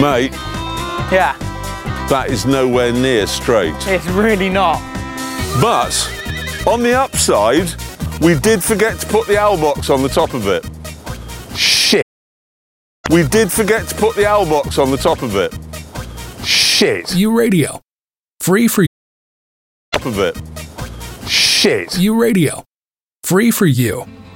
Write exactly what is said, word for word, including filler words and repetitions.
Mate, Yeah, that is nowhere near straight. it's really not. But, on the upside, we did forget to put the owl box on the top of it. Shit. We did forget to put the owl box on the top of it. Shit. U Radio. Free for Top of it. Shit. U Radio. Free for you.